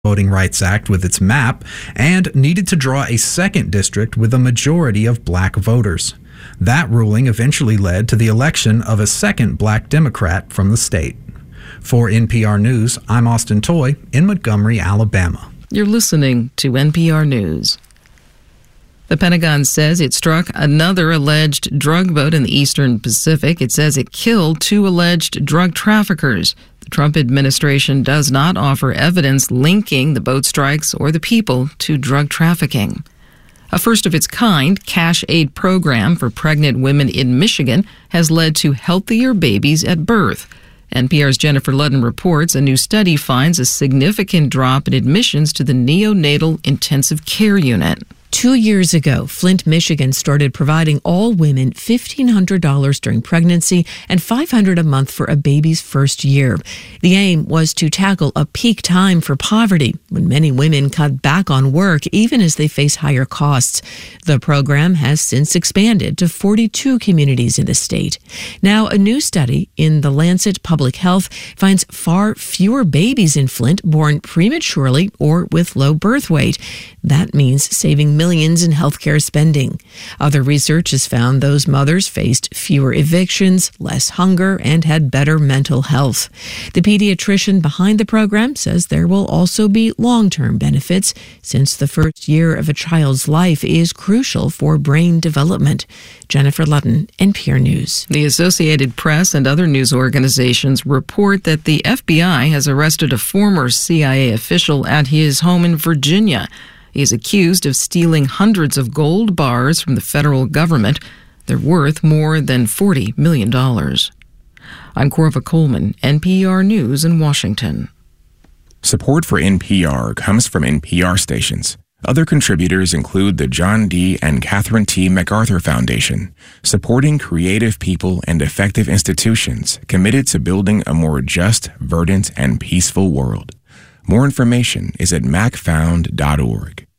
Voting Rights Act with its map and needed to draw a second district with a majority of black voters. That ruling eventually led to the election of a second black Democrat from the state. For NPR News, I'm Austin Toy in Montgomery, Alabama. You're listening to NPR News. The Pentagon says it struck another alleged drug boat in the Eastern Pacific. It says it killed 2 alleged drug traffickers. The Trump administration does not offer evidence linking the boat strikes or the people to drug trafficking. A first-of-its-kind cash aid program for pregnant women in Michigan has led to healthier babies at birth. NPR's Jennifer Ludden reports a new study finds a significant drop in admissions to the neonatal intensive care unit. 2 years ago, Flint, Michigan started providing all women $1,500 during pregnancy and $500 a month for a baby's first year. The aim was to tackle a peak time for poverty when many women cut back on work even as they face higher costs. The program has since expanded to 42 communities in the state. Now, a new study in The Lancet Public Health finds far fewer babies in Flint born prematurely or with low birth weight. That means saving millions in healthcare spending. Other research has found those mothers faced fewer evictions, less hunger, and had better mental health. The pediatrician behind the program says there will also be long-term benefits since the first year of a child's life is crucial for brain development. Jennifer Ludden, NPR News. The Associated Press and other news organizations report that the FBI has arrested a former CIA official at his home in Virginia. He is accused of stealing hundreds of gold bars from the federal government. They're worth more than $40 million. I'm Corva Coleman, NPR News in Washington. Support for NPR comes from NPR stations. Other contributors include the John D. and Catherine T. MacArthur Foundation, supporting creative people and effective institutions committed to building a more just, verdant, and peaceful world. More information is at macfound.org.